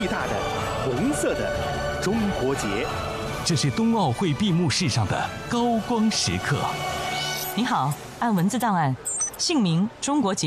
最大的红色的中国结。 这是冬奥会闭幕式上的高光时刻。 你好，按文字档案，姓名中国结。